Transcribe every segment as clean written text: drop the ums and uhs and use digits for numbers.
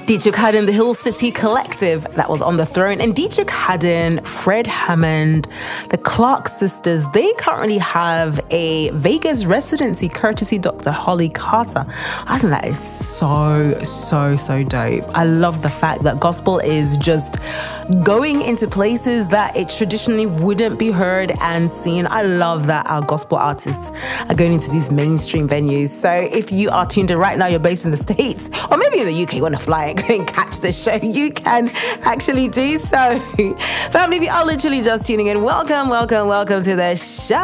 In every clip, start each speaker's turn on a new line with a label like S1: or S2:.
S1: Dietrich Haddon, the Hill City Collective, that was on the throne. And Dietrich Haddon, Fred Hammond, the Clark sisters, they currently have a Vegas residency courtesy Dr. Holly Carter. I think that is so dope. I love the fact that gospel is just going into places that it traditionally wouldn't be heard and seen. I love that our gospel artists are going into these mainstream venues. So if you are tuned in right now, you're based in the States, or maybe in the UK, you want to fly and go and catch the show, you can actually do so. Family, if you are literally just tuning in, welcome to the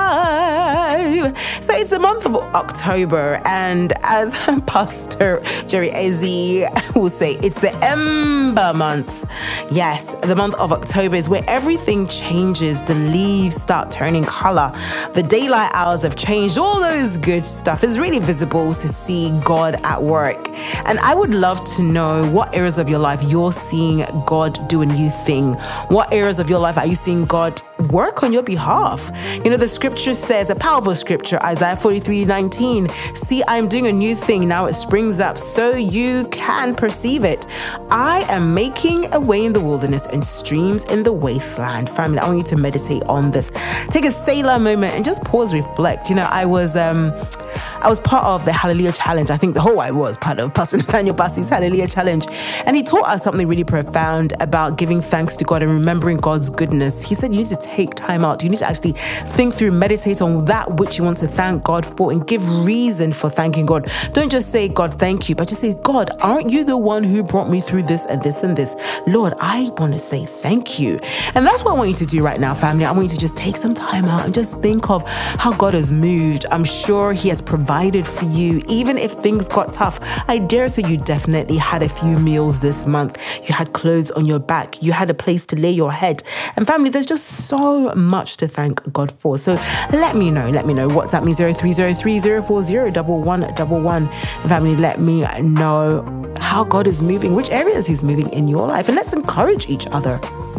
S1: show. So it's the month of October, and as Pastor Jerry Eze will say, it's the Ember month. Yes, the month of October is where everything changes. The leaves start turning color. The daylight hours have changed. All those good stuff is really visible to see God at work. And I would love to know what areas of your life you're seeing God do a new thing. What areas of your life are you seeing God work on your behalf? You know, the scripture says, a powerful scripture, Isaiah 43:19, see, I'm doing a new thing. Now it springs up so you can perceive it. I am making a way in the wilderness and streams in the wasteland. Family, I want you to meditate on this. Take a Selah moment and just pause, reflect. You know, I was part of the Hallelujah Challenge. I think I was part of Pastor Nathaniel Bassey's Hallelujah Challenge. And he taught us something really profound about giving thanks to God and remembering God's goodness. He said you need to take time out. You need to actually think through, meditate on that which you want to thank God for and give reason for thanking God. Don't just say, God, thank you, but just say, God, aren't you the one who brought me through this and this and this? Lord, I want to say thank you. And that's what I want you to do right now, family. I want you to just take some time out and just think of how God has moved. I'm sure he has provided for you, even if things got tough. I dare say you definitely had a few meals this month. You had clothes on your back. You had a place to lay your head. And family, there's just so much to thank God for. So let me know. WhatsApp me 0303040111. And family, let me know how God is moving, which areas he's moving in your life. And let's encourage each other.